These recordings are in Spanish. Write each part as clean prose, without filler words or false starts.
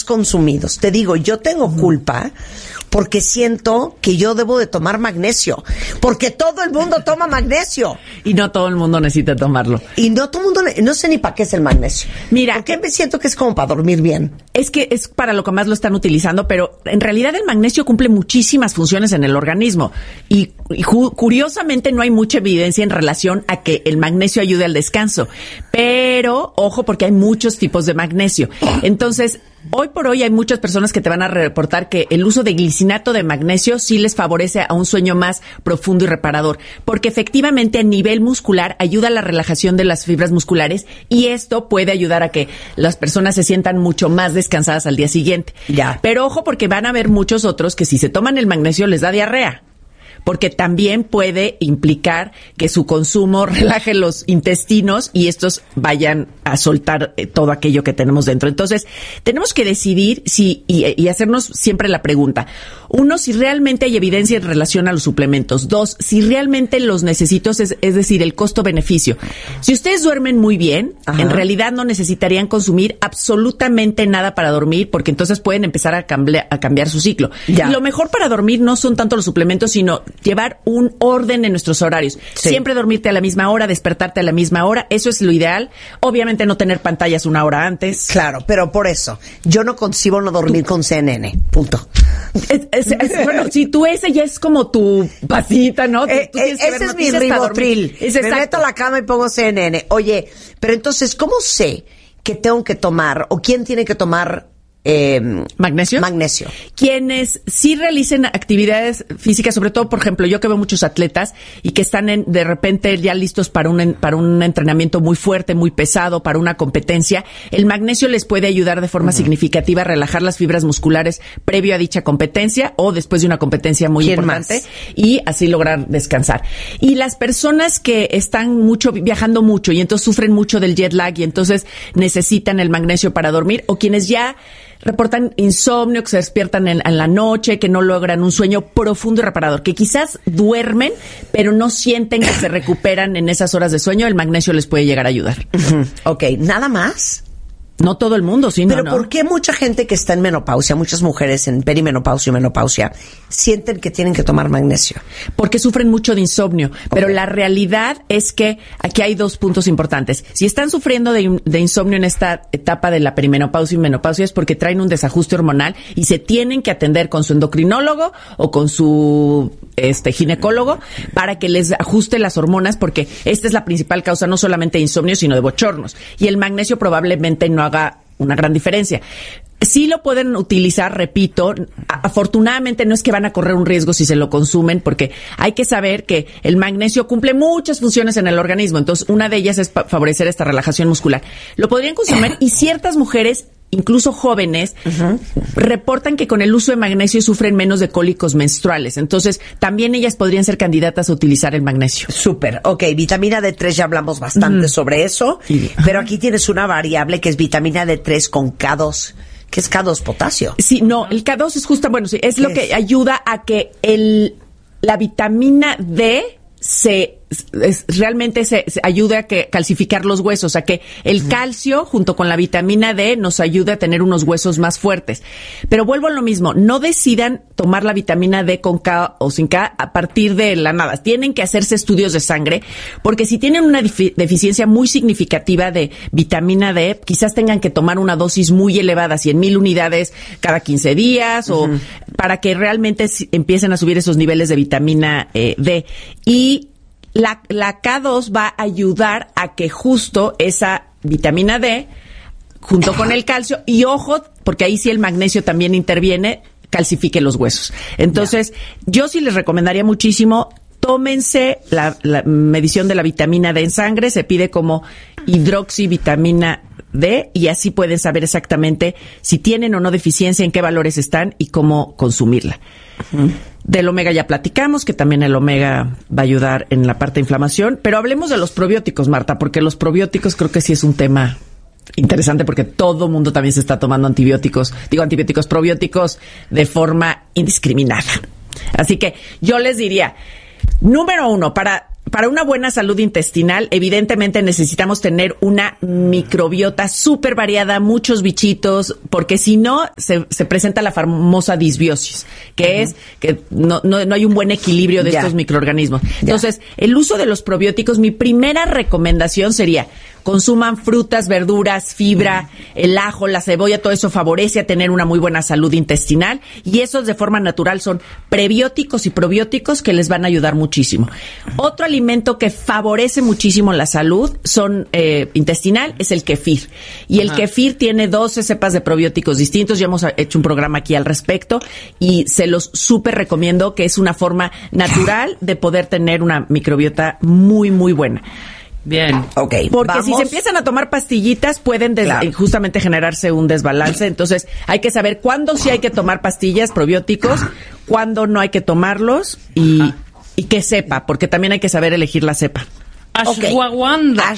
consumidos. Te digo, yo tengo culpa porque siento que yo debo de tomar magnesio, porque todo el mundo toma magnesio. Y no todo el mundo necesita tomarlo. Y no todo el mundo, no sé ni para qué es el magnesio. Mira, porque me siento que es como para dormir bien. Es que es para lo que más lo están utilizando, pero en realidad el magnesio cumple muchísimas funciones en el organismo. Y curiosamente no hay mucha evidencia en relación a que el magnesio ayude al descanso. Pero, ojo, porque hay muchos tipos de magnesio. Entonces, hoy por hoy hay muchas personas que te van a reportar que el uso de glicinato de magnesio sí les favorece a un sueño más profundo y reparador, porque efectivamente a nivel muscular ayuda a la relajación de las fibras musculares y esto puede ayudar a que las personas se sientan mucho más descansadas al día siguiente. Ya. Pero ojo, porque van a haber muchos otros que si se toman el magnesio les da diarrea, porque también puede implicar que su consumo relaje los intestinos y estos vayan a soltar todo aquello que tenemos dentro. Entonces, tenemos que decidir y hacernos siempre la pregunta. 1, si realmente hay evidencia en relación a los suplementos. 2, si realmente los necesito, es decir, el costo-beneficio. Si ustedes duermen muy bien, ajá, en realidad no necesitarían consumir absolutamente nada para dormir, porque entonces pueden empezar a cambiar su ciclo. Ya. Y lo mejor para dormir no son tanto los suplementos, sino llevar un orden en nuestros horarios. Sí. Siempre dormirte a la misma hora, despertarte a la misma hora, eso es lo ideal. Obviamente no tener pantallas una hora antes. Claro, pero por eso, yo no concibo no dormir con CNN, punto. Bueno, si tú ese ya es como tu pasita, ¿no? Ese es mi Ribotril. Me meto a la cama y pongo CNN. Oye, pero entonces, ¿cómo sé que tengo que tomar o quién tiene que tomar magnesio? Magnesio. Quienes sí realicen actividades físicas, sobre todo, por ejemplo, yo que veo muchos atletas y que están de repente ya listos para un entrenamiento muy fuerte, muy pesado, para una competencia, el magnesio les puede ayudar de forma significativa a relajar las fibras musculares previo a dicha competencia o después de una competencia muy importante y así lograr descansar. Y las personas que están viajando mucho y entonces sufren mucho del jet lag y entonces necesitan el magnesio para dormir, o quienes ya reportan insomnio, que se despiertan en la noche, que no logran un sueño profundo y reparador, que quizás duermen, pero no sienten que se recuperan en esas horas de sueño, el magnesio les puede llegar a ayudar. Ok, ¿nada más? No todo el mundo, sí, pero no. ¿por qué mucha gente que está en menopausia, muchas mujeres en perimenopausia y menopausia, sienten que tienen que tomar magnesio? Porque sufren mucho de insomnio. Pero la realidad es que aquí hay 2 puntos importantes. Si están sufriendo de insomnio en esta etapa de la perimenopausia y menopausia es porque traen un desajuste hormonal y se tienen que atender con su endocrinólogo o con su ginecólogo para que les ajuste las hormonas, porque esta es la principal causa no solamente de insomnio, sino de bochornos. Y el magnesio probablemente no haga una gran diferencia. Sí lo pueden utilizar, repito, afortunadamente no es que van a correr un riesgo si se lo consumen, porque hay que saber que el magnesio cumple muchas funciones en el organismo, entonces una de ellas es favorecer esta relajación muscular. Lo podrían consumir y ciertas mujeres, incluso jóvenes, reportan que con el uso de magnesio sufren menos de cólicos menstruales. Entonces, también ellas podrían ser candidatas a utilizar el magnesio. Súper. Ok, vitamina D3 ya hablamos bastante sobre eso, pero aquí tienes una variable que es vitamina D3 con K2. ¿Qué es K2? Potasio. Sí, no, el K2 es justo, bueno, sí, es lo que ayuda a que la vitamina D realmente se ayuda a que calcificar los huesos, a que el calcio junto con la vitamina D nos ayude a tener unos huesos más fuertes. Pero vuelvo a lo mismo, no decidan tomar la vitamina D con K o sin K a partir de la nada. Tienen que hacerse estudios de sangre, porque si tienen una deficiencia muy significativa de vitamina D, quizás tengan que tomar una dosis muy elevada, 100,000 unidades cada 15 días, o para que realmente empiecen a subir esos niveles de vitamina D. Y la K2 va a ayudar a que justo esa vitamina D, junto con el calcio, y ojo, porque ahí sí el magnesio también interviene, calcifique los huesos. Entonces, yo sí les recomendaría muchísimo, tómense la medición de la vitamina D en sangre, se pide como hidroxivitamina D, y así pueden saber exactamente si tienen o no deficiencia, en qué valores están y cómo consumirla. Del omega ya platicamos, que también el omega va a ayudar en la parte de inflamación, pero hablemos de los probióticos, Marta, porque los probióticos creo que sí es un tema interesante, porque todo mundo también se está tomando probióticos de forma indiscriminada. Así que yo les diría, número 1, para para una buena salud intestinal, evidentemente necesitamos tener una microbiota súper variada, muchos bichitos, porque si no, se presenta la famosa disbiosis, que es que no hay un buen equilibrio de estos microorganismos. Entonces, el uso de los probióticos, mi primera recomendación sería: consuman frutas, verduras, fibra, el ajo, la cebolla, todo eso favorece a tener una muy buena salud intestinal, y esos de forma natural son prebióticos y probióticos que les van a ayudar muchísimo. Otro alimento que favorece muchísimo la salud intestinal es el kefir. Y el kefir tiene 12 cepas de probióticos distintos. Ya hemos hecho un programa aquí al respecto y se los súper recomiendo, que es una forma natural de poder tener una microbiota muy, muy buena. Bien. Okay, porque si se empiezan a tomar pastillitas pueden justamente generarse un desbalance. Entonces hay que saber cuándo sí hay que tomar pastillas, probióticos, cuándo no hay que tomarlos y que sepa, porque también hay que saber elegir la cepa. Ashwagandha.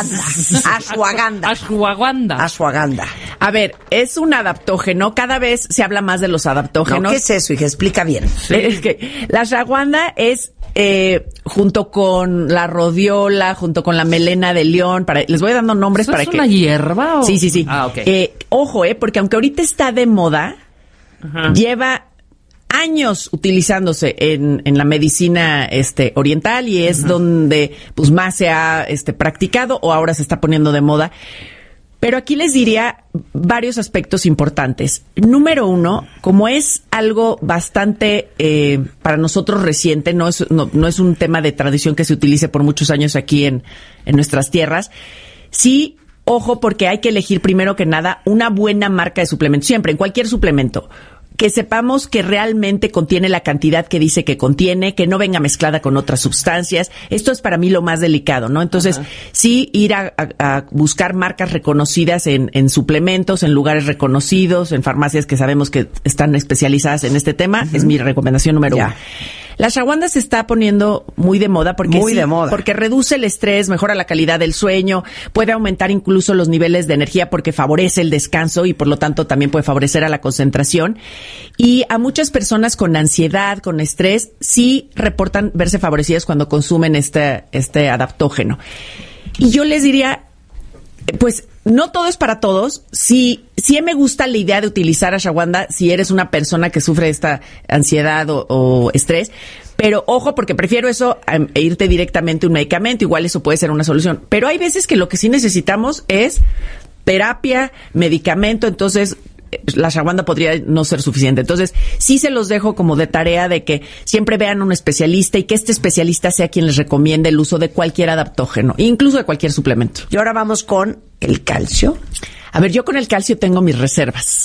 Ashwagandha. A ver, es un adaptógeno. Cada vez se habla más de los adaptógenos. No, ¿qué es eso, hija? Explica bien. Es que la ashwagandha es junto con la rodiola, junto con la melena de león, les voy dando nombres para que... ¿Es una hierba o...? Sí. Ah, okay. Ojo, porque aunque ahorita está de moda, lleva años utilizándose en la medicina oriental, y es donde pues más se ha practicado, o ahora se está poniendo de moda. Pero aquí les diría varios aspectos importantes. Número 1, como es algo bastante para nosotros reciente, no es un tema de tradición que se utilice por muchos años aquí en nuestras tierras, sí, ojo, porque hay que elegir primero que nada una buena marca de suplemento. Siempre, en cualquier suplemento, que sepamos que realmente contiene la cantidad que dice que contiene, que no venga mezclada con otras sustancias. Esto es para mí lo más delicado, ¿no? Entonces, sí ir a buscar marcas reconocidas en suplementos, en lugares reconocidos, en farmacias que sabemos que están especializadas en este tema, es mi recomendación número 1. La ashwagandha se está poniendo muy de moda porque reduce el estrés, mejora la calidad del sueño, puede aumentar incluso los niveles de energía porque favorece el descanso y por lo tanto también puede favorecer a la concentración. Y a muchas personas con ansiedad, con estrés, sí reportan verse favorecidas cuando consumen este adaptógeno. Y yo les diría, pues no todo es para todos. Sí me gusta la idea de utilizar ashwagandha si eres una persona que sufre esta ansiedad o estrés, pero ojo, porque prefiero eso a irte directamente a un medicamento. Igual eso puede ser una solución, pero hay veces que lo que sí necesitamos es terapia, medicamento. Entonces la ashwagandha podría no ser suficiente. Entonces, sí se los dejo como de tarea de que siempre vean a un especialista y que este especialista sea quien les recomiende el uso de cualquier adaptógeno, incluso de cualquier suplemento. Y ahora vamos con el calcio. A ver, yo con el calcio tengo mis reservas,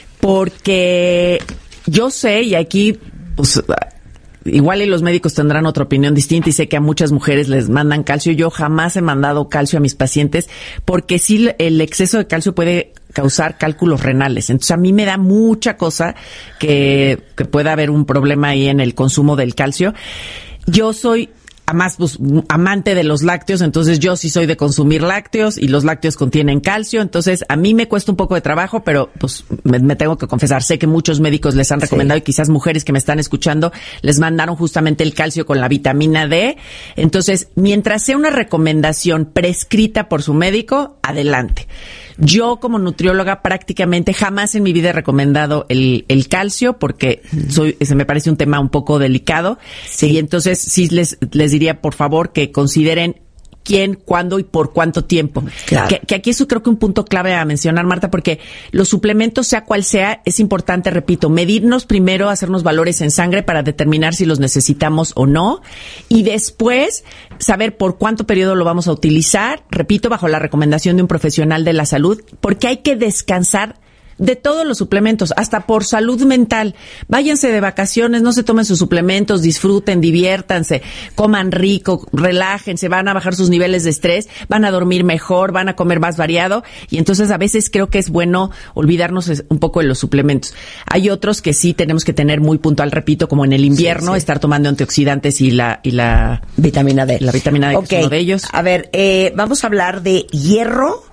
porque yo sé, y aquí, pues, igual y los médicos tendrán otra opinión distinta, y sé que a muchas mujeres les mandan calcio. Yo jamás he mandado calcio a mis pacientes, porque sí, el exceso de calcio puede causar cálculos renales. Entonces a mí me da mucha cosa que pueda haber un problema ahí en el consumo del calcio. Yo soy además, pues, amante de los lácteos, entonces yo sí soy de consumir lácteos, y los lácteos contienen calcio. Entonces a mí me cuesta un poco de trabajo, pero pues me tengo que confesar, sé que muchos médicos les han recomendado, y quizás mujeres que me están escuchando les mandaron justamente el calcio con la vitamina D. Entonces, mientras sea una recomendación prescrita por su médico, adelante. Yo, como nutrióloga, prácticamente jamás en mi vida he recomendado el calcio, porque se me parece un tema un poco delicado. Y entonces sí les diría, por favor, que consideren quién, cuándo y por cuánto tiempo. Claro. Que aquí es, creo que un punto clave a mencionar, Marta, porque los suplementos, sea cual sea, es importante, repito, medirnos primero, hacernos valores en sangre para determinar si los necesitamos o no, y después saber por cuánto periodo lo vamos a utilizar, repito, bajo la recomendación de un profesional de la salud, porque hay que descansar de todos los suplementos, hasta por salud mental. Váyanse de vacaciones, no se tomen sus suplementos, disfruten, diviértanse, coman rico, relájense, van a bajar sus niveles de estrés, van a dormir mejor, van a comer más variado, y entonces a veces creo que es bueno olvidarnos un poco de los suplementos. Hay otros que sí tenemos que tener muy puntual, repito, como en el invierno, estar tomando antioxidantes y la vitamina D. La vitamina D, que es uno de ellos. A ver, vamos a hablar de hierro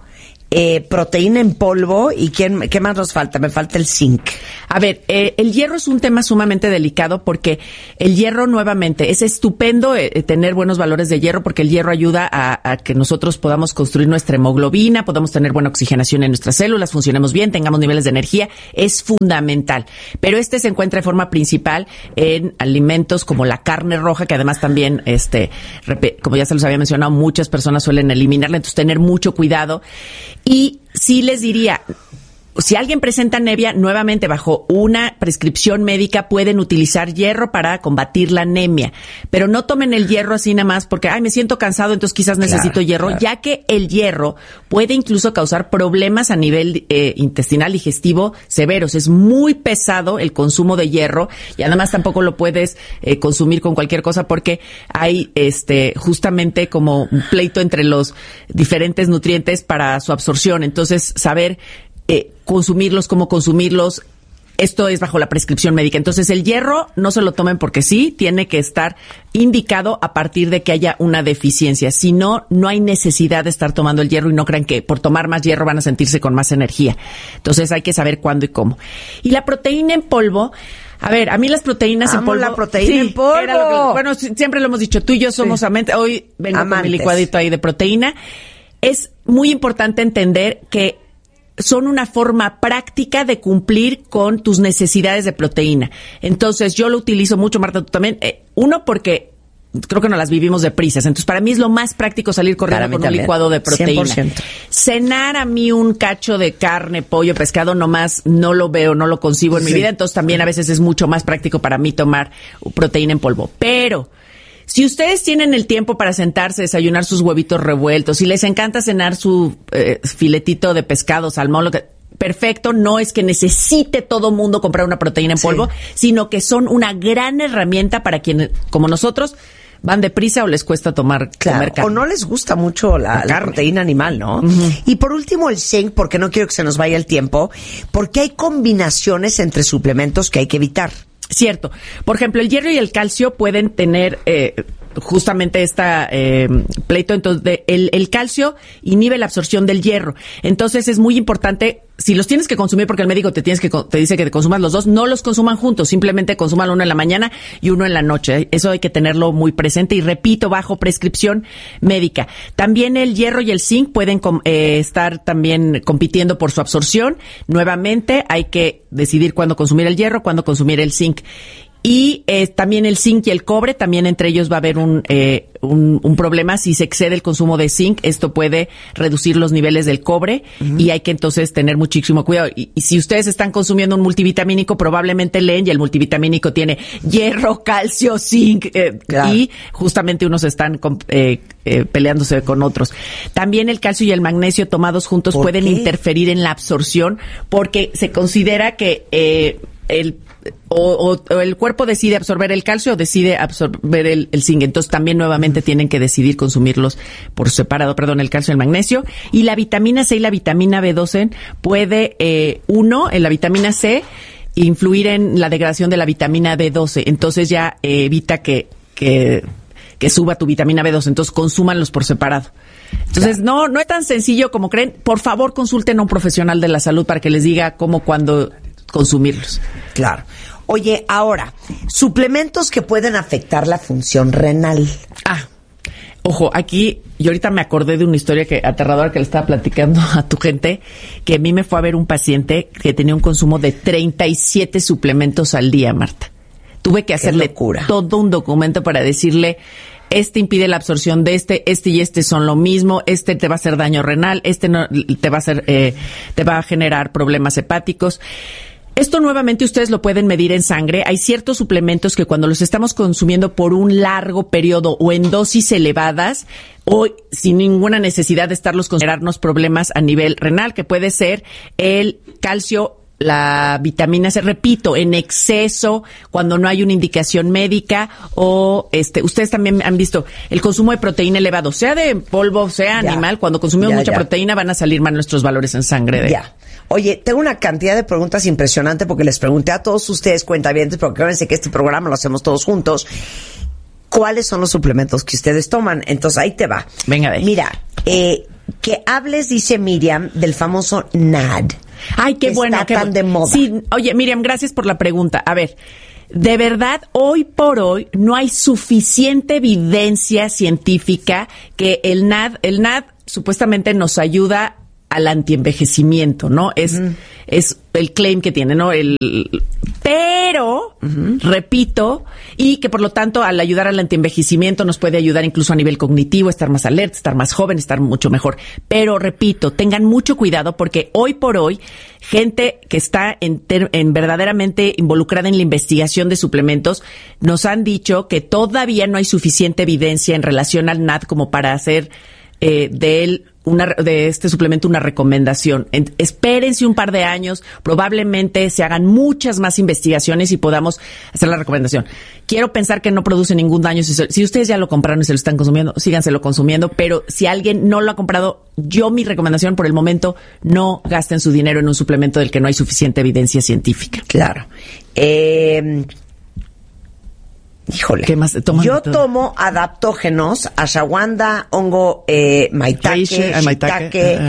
proteína en polvo y ¿qué más nos falta? Me falta el zinc. A ver, el hierro es un tema sumamente delicado porque el hierro nuevamente es estupendo tener buenos valores de hierro porque el hierro ayuda a que nosotros podamos construir nuestra hemoglobina, podamos tener buena oxigenación en nuestras células, funcionemos bien, tengamos niveles de energía, es fundamental. Pero se encuentra de forma principal en alimentos como la carne roja, que además también, como ya se los había mencionado, muchas personas suelen eliminarla, entonces tener mucho cuidado. Y sí les diría, si alguien presenta anemia, nuevamente bajo una prescripción médica pueden utilizar hierro para combatir la anemia, pero no tomen el hierro así nada más porque, me siento cansado, entonces quizás necesito hierro, ya que el hierro puede incluso causar problemas a nivel intestinal digestivo severos. Es muy pesado el consumo de hierro y además tampoco lo puedes consumir con cualquier cosa porque hay justamente como un pleito entre los diferentes nutrientes para su absorción. Entonces, saber consumirlos, cómo consumirlos, esto es bajo la prescripción médica. Entonces, el hierro no se lo tomen porque sí, tiene que estar indicado a partir de que haya una deficiencia. Si no, no hay necesidad de estar tomando el hierro y no crean que por tomar más hierro van a sentirse con más energía. Entonces, hay que saber cuándo y cómo. Y la proteína en polvo, a ver, a mí las proteínas en polvo. La proteína en polvo. Bueno, siempre lo hemos dicho, tú y yo somos amantes. Hoy vengo con mi licuadito ahí de proteína. Es muy importante entender que son una forma práctica de cumplir con tus necesidades de proteína. Entonces, yo lo utilizo mucho, Marta, tú también. Uno, porque creo que nos las vivimos de prisas. Entonces, para mí es lo más práctico salir corriendo con un licuado de proteína. 100%. Cenar a mí un cacho de carne, pollo, pescado, nomás no lo veo, no lo concibo en mi vida. Entonces, también a veces es mucho más práctico para mí tomar proteína en polvo. Pero si ustedes tienen el tiempo para sentarse, desayunar sus huevitos revueltos, si les encanta cenar su filetito de pescado, salmón, perfecto, no es que necesite todo mundo comprar una proteína en polvo, sino que son una gran herramienta para quienes, como nosotros, van deprisa o les cuesta comer carne. O no les gusta mucho la proteína animal, ¿no? Y por último, el zinc, porque no quiero que se nos vaya el tiempo, porque hay combinaciones entre suplementos que hay que evitar. Cierto. Por ejemplo, el hierro y el calcio pueden tener justamente esta pleito. Entonces, el calcio inhibe la absorción del hierro. Entonces, es muy importante, si los tienes que consumir porque el médico te dice que te consumas los dos, no los consuman juntos, simplemente consuman uno en la mañana y uno en la noche. Eso hay que tenerlo muy presente y repito, bajo prescripción médica. También el hierro y el zinc pueden estar también compitiendo por su absorción. Nuevamente, hay que decidir cuándo consumir el hierro, cuándo consumir el zinc. Y también el zinc y el cobre, también entre ellos va a haber un problema. Si se excede el consumo de zinc, esto puede reducir los niveles del cobre y hay que entonces tener muchísimo cuidado. Y si ustedes están consumiendo un multivitamínico, probablemente leen y el multivitamínico tiene hierro, calcio, zinc y justamente unos están peleándose con otros. También el calcio y el magnesio tomados juntos pueden interferir en la absorción porque se considera que el cuerpo decide absorber el calcio o decide absorber el zinc. Entonces también nuevamente tienen que decidir consumirlos por separado, el calcio y el magnesio. Y la vitamina C y la vitamina B12 puede, en la vitamina C, influir en la degradación de la vitamina B12. Entonces ya evita que suba tu vitamina B12. Entonces consúmanlos por separado. Entonces no es tan sencillo como creen. Por favor, consulten a un profesional de la salud para que les diga cómo, cuándo consumirlos. Claro. Oye, ahora, suplementos que pueden afectar la función renal. Ojo, aquí yo ahorita me acordé de una historia aterradora que le estaba platicando a tu gente, que a mí me fue a ver un paciente que tenía un consumo de 37 suplementos al día, Marta. Tuve que hacerle todo un documento para decirle, impide la absorción de y son lo mismo, te va a hacer daño renal, no, te va a generar problemas hepáticos. Esto nuevamente ustedes lo pueden medir en sangre. Hay ciertos suplementos que cuando los estamos consumiendo por un largo periodo o en dosis elevadas o sin ninguna necesidad de estarlos considerarnos problemas a nivel renal, que puede ser el calcio, la vitamina C, repito, en exceso, cuando no hay una indicación médica o ustedes también han visto el consumo de proteína elevado, sea de polvo, sea animal, cuando consumimos mucha proteína van a salir mal nuestros valores en sangre. Oye, tengo una cantidad de preguntas impresionante porque les pregunté a todos ustedes, cuentavientes, porque acuérdense que este programa lo hacemos todos juntos. ¿Cuáles son los suplementos que ustedes toman? Entonces ahí te va. Venga, Mira, que hables, dice Miriam, del famoso NAD. Ay, qué bueno. Está tan de moda. Sí, oye, Miriam, gracias por la pregunta. A ver, de verdad, hoy por hoy no hay suficiente evidencia científica que el NAD supuestamente nos ayuda al antienvejecimiento, ¿no? Es el claim que tiene, ¿no? Pero, repito, y que por lo tanto al ayudar al antienvejecimiento nos puede ayudar incluso a nivel cognitivo, estar más alerta, estar más joven, estar mucho mejor. Pero repito, tengan mucho cuidado porque hoy por hoy gente que está en verdaderamente involucrada en la investigación de suplementos nos han dicho que todavía no hay suficiente evidencia en relación al NAD como para hacer de este suplemento una recomendación. Espérense un par de años, probablemente se hagan muchas más investigaciones y podamos hacer la recomendación. Quiero pensar que no produce ningún daño. Si ustedes ya lo compraron y se lo están consumiendo, síganselo consumiendo, pero si alguien no lo ha comprado, mi recomendación por el momento, no gasten su dinero en un suplemento del que no hay suficiente evidencia científica. Claro. Híjole, ¿qué más yo tomo adaptógenos, ashwagandha, hongo maitake, shiitake,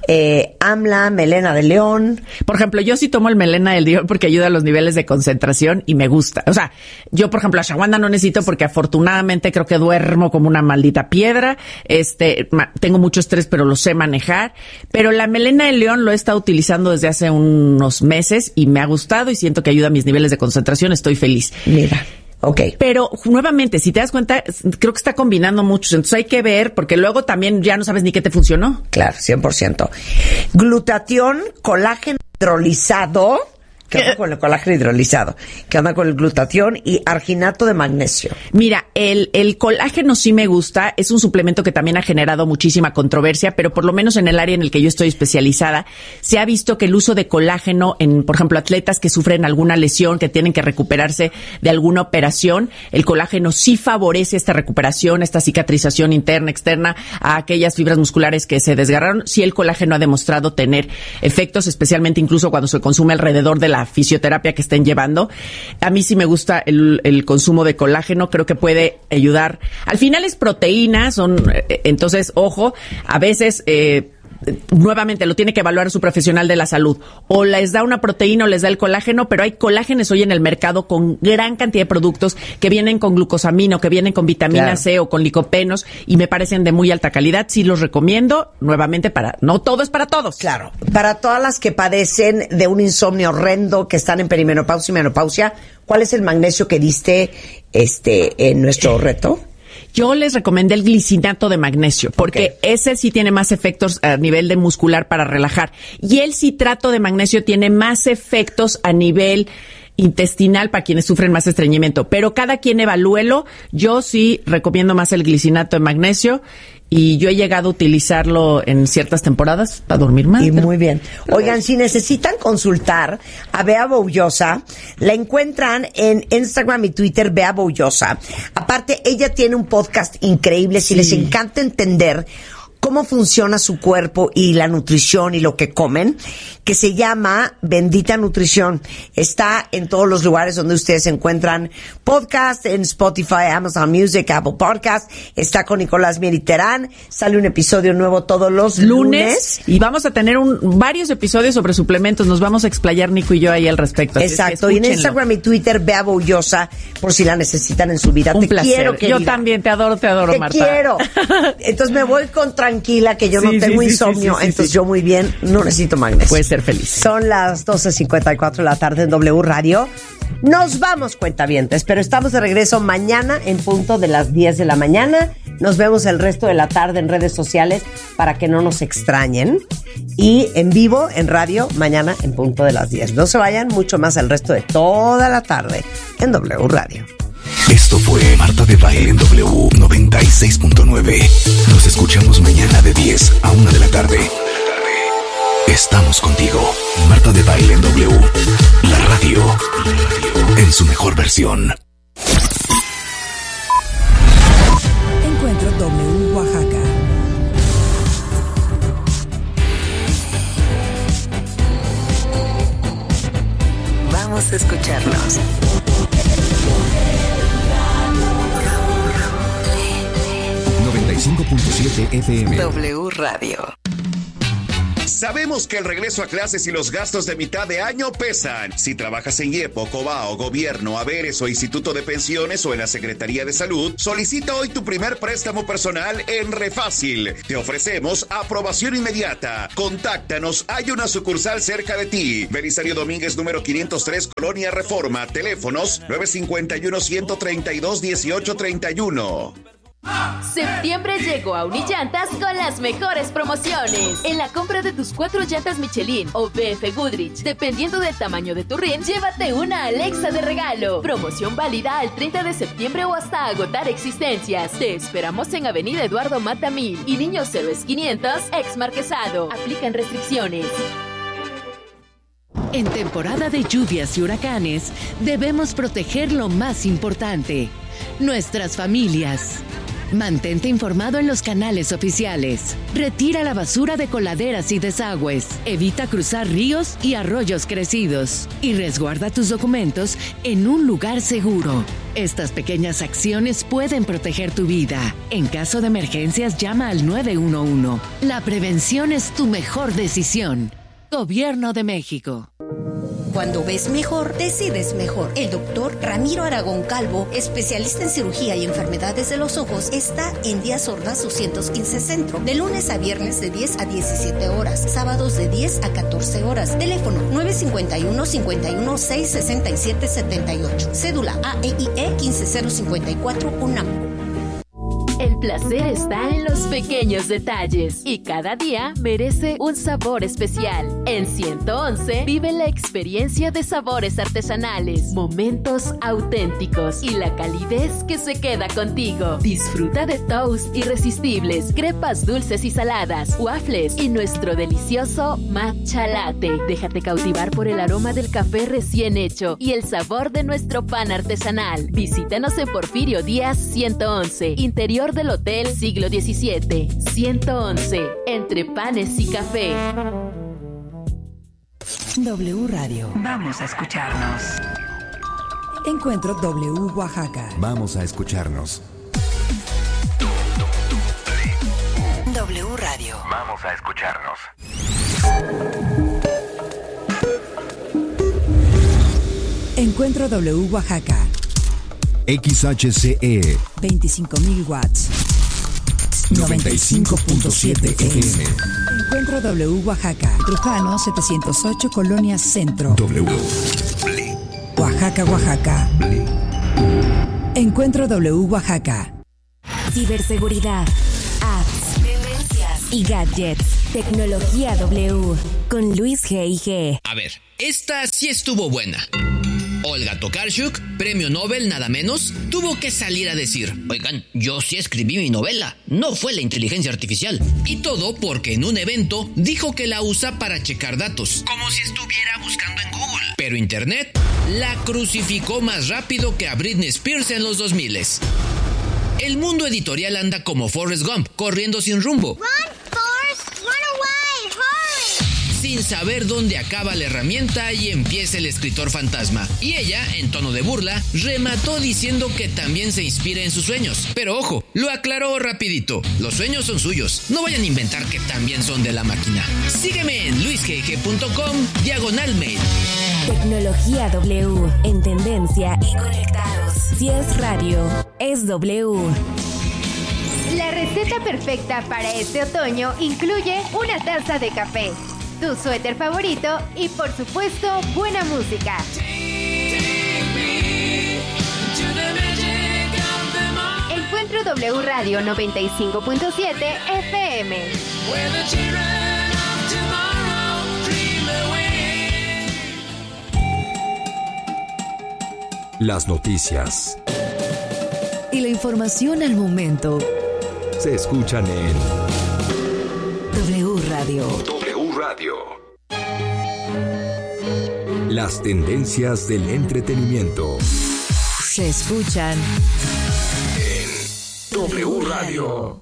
amla, melena de león. Por ejemplo, yo sí tomo el melena del león porque ayuda a los niveles de concentración y me gusta. O sea, yo, por ejemplo, ashwagandha no necesito porque afortunadamente creo que duermo como una maldita piedra. Tengo mucho estrés, pero lo sé manejar. Pero la melena de león lo he estado utilizando desde hace unos meses y me ha gustado y siento que ayuda a mis niveles de concentración. Estoy feliz. Mira. Okay. Pero nuevamente, si te das cuenta, creo que está combinando muchos. Entonces hay que ver, porque luego también ya no sabes ni qué te funcionó. Claro, 100%. Glutatión, colágeno hidrolizado. ¿Qué onda con el colágeno hidrolizado? ¿Qué onda con el glutatión? Y arginato de magnesio. Mira, el colágeno sí me gusta. Es un suplemento que también ha generado muchísima controversia, pero por lo menos en el área en el que yo estoy especializada, se ha visto que el uso de colágeno en, por ejemplo, atletas que sufren alguna lesión, que tienen que recuperarse de alguna operación, el colágeno sí favorece esta recuperación, esta cicatrización interna, externa, a aquellas fibras musculares que se desgarraron. Sí, el colágeno ha demostrado tener efectos, especialmente incluso cuando se consume alrededor de la fisioterapia que estén llevando. A mí sí me gusta el consumo de colágeno, creo que puede ayudar. Al final es proteína, entonces, ojo, a veces nuevamente lo tiene que evaluar su profesional de la salud. O les da una proteína o les da el colágeno, pero hay colágenos hoy en el mercado con gran cantidad de productos que vienen con glucosamina, que vienen con vitamina C o con licopenos y me parecen de muy alta calidad. Sí los recomiendo, nuevamente, no todo es para todos. Claro, para todas las que padecen de un insomnio horrendo, que están en perimenopausia y menopausia, ¿cuál es el magnesio que diste en nuestro reto? Yo les recomendé el glicinato de magnesio, porque ese sí tiene más efectos a nivel de muscular para relajar. Y el citrato de magnesio tiene más efectos a nivel intestinal para quienes sufren más estreñimiento. Pero cada quien evalúelo. Yo sí recomiendo más el glicinato de magnesio. Y yo he llegado a utilizarlo en ciertas temporadas para dormir más. Y muy bien. Oigan, si necesitan consultar a Bea Boullosa, la encuentran en Instagram y Twitter, Bea Boullosa. Aparte, ella tiene un podcast increíble. Si les encanta entender cómo funciona su cuerpo y la nutrición y lo que comen, que se llama Bendita Nutrición. Está en todos los lugares donde ustedes encuentran podcast, en Spotify, Amazon Music, Apple Podcast. Está con Nicolás Mieriterán. Sale un episodio nuevo todos los lunes. Y vamos a tener varios episodios sobre suplementos. Nos vamos a explayar Nico y yo ahí al respecto. Exacto. Y en Instagram y Twitter, Bea Boullosa, por si la necesitan en su vida. Un placer. Quiero, querida. Yo también te adoro, Marta. Te quiero. Entonces me voy con tranquila, que yo no tengo insomnio, entonces yo muy bien, no necesito magnesio. Puedes ser feliz. Son las 12:54 de la tarde en W Radio. Nos vamos, cuentavientes, pero estamos de regreso mañana en punto de las 10 de la mañana. Nos vemos el resto de la tarde en redes sociales para que no nos extrañen. Y en vivo, en radio, mañana en punto de las 10. No se vayan, mucho más el resto de toda la tarde en W Radio. Esto fue Marta de Baile en W 96.9. Nos escuchamos mañana de 10 a 1 de la tarde. Estamos contigo. Marta de Baile en W. La radio en su mejor versión. Encuentro W Oaxaca. Vamos a escucharnos. 95.7 FM. W Radio. Sabemos que el regreso a clases y los gastos de mitad de año pesan. Si trabajas en IEPO, Cobao, Gobierno, Haberes o Instituto de Pensiones o en la Secretaría de Salud, solicita hoy tu primer préstamo personal en Refácil. Te ofrecemos aprobación inmediata. Contáctanos, hay una sucursal cerca de ti. Belisario Domínguez, número 503, Colonia Reforma. Teléfonos 951-132-1831. Septiembre llegó a Unillantas con las mejores promociones. En la compra de tus 4 llantas Michelin o BF Goodrich, dependiendo del tamaño de tu RIN, llévate una Alexa de regalo. Promoción válida al 30 de septiembre o hasta agotar existencias. Te esperamos en Avenida Eduardo Mata 1000 y Niños Héroes 500, ex Marquesado. Aplican restricciones. En temporada de lluvias y huracanes, debemos proteger lo más importante: nuestras familias. Mantente informado en los canales oficiales. Retira la basura de coladeras y desagües. Evita cruzar ríos y arroyos crecidos. Y resguarda tus documentos en un lugar seguro. Estas pequeñas acciones pueden proteger tu vida. En caso de emergencias, llama al 911. La prevención es tu mejor decisión. Gobierno de México. Cuando ves mejor, decides mejor. El doctor Ramiro Aragón Calvo, especialista en cirugía y enfermedades de los ojos, está en Díaz Ordaz 215 Centro, de lunes a viernes de 10 a 17 horas, sábados de 10 a 14 horas. Teléfono 951-516-6778. Cédula AEIE 15054 UNAM. El placer está en los pequeños detalles y cada día merece un sabor especial. En 111 vive la experiencia de sabores artesanales, momentos auténticos y la calidez que se queda contigo. Disfruta de toast irresistibles, crepas dulces y saladas, waffles y nuestro delicioso matcha latte. Déjate cautivar por el aroma del café recién hecho y el sabor de nuestro pan artesanal. Visítanos en Porfirio Díaz 111, interior del Hotel Siglo XVII. 111, entre panes y café. W Radio. Vamos a escucharnos. Encuentro W Oaxaca. Vamos a escucharnos. W Radio. Vamos a escucharnos. Encuentro W Oaxaca. XHCE 25.000 watts. 95.7 FM. Encuentro W Oaxaca. Trujano 708, Colonia Centro. W. Oaxaca, Oaxaca. Encuentro W Oaxaca. Ciberseguridad, apps, tendencias y gadgets. Tecnología W con Luis G.I.G. A ver, esta sí estuvo buena. Olga Tokarczuk, premio Nobel nada menos, tuvo que salir a decir: oigan, yo sí escribí mi novela, no fue la inteligencia artificial. Y todo porque en un evento dijo que la usa para checar datos, como si estuviera buscando en Google. Pero Internet la crucificó más rápido que a Britney Spears en los 2000s. El mundo editorial anda como Forrest Gump, corriendo sin rumbo. Run, Forrest, run away, hurry. Sin saber dónde acaba la herramienta y empieza el escritor fantasma. Y ella, en tono de burla, remató diciendo que también se inspira en sus sueños. Pero ojo, lo aclaró rapidito. Los sueños son suyos. No vayan a inventar que también son de la máquina. Sígueme en luisgg.com/mail. Tecnología W, en tendencia y conectados. Si es radio, es W. La receta perfecta para este otoño incluye una taza de café, tu suéter favorito y, por supuesto, buena música. Encuentro W Radio 95.7 FM. Las noticias Y la información al momento se escuchan en W Radio. W Radio. Las tendencias del entretenimiento Se escuchan en W Radio.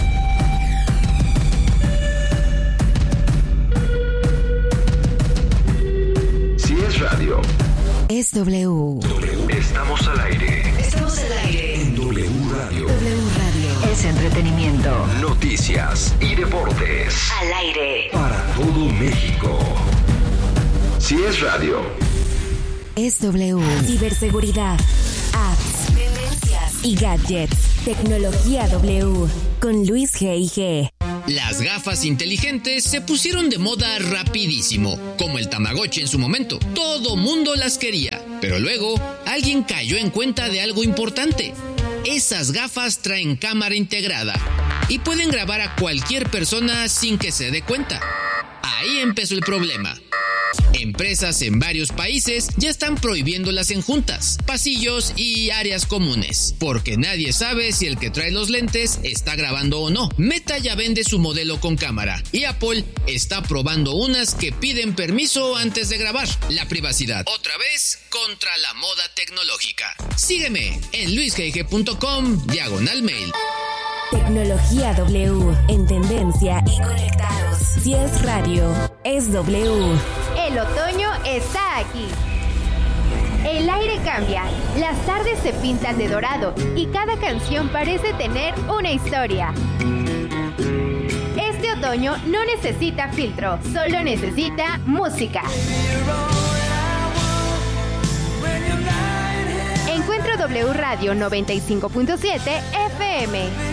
Si es radio, es W. Estamos al aire. Estamos al aire. En W Radio. W Radio. es entretenimiento. Noticias y deportes. Al aire. Para todo México. Si es radio. Es W. Ciberseguridad. Apps. Tendencias. Y gadgets. Tecnología W. Con Luis G.I.G. Las gafas inteligentes se pusieron de moda rapidísimo, como el Tamagotchi en su momento. Todo mundo las quería, pero luego alguien cayó en cuenta de algo importante. Esas gafas traen cámara integrada y pueden grabar a cualquier persona sin que se dé cuenta. Ahí empezó el problema. Empresas en varios países ya están prohibiéndolas en juntas, pasillos y áreas comunes, porque nadie sabe si el que trae los lentes está grabando o no. Meta ya vende su modelo con cámara y Apple está probando unas que piden permiso antes de grabar. La privacidad, otra vez, contra la moda tecnológica. Sígueme en luisgg.com/mail. Tecnología W. En tendencia y conectados. Si es radio, es W. El otoño está aquí. El aire cambia, las tardes se pintan de dorado y cada canción parece tener una historia. Este otoño no necesita filtro, solo necesita música. Encuentro W Radio 95.7 FM.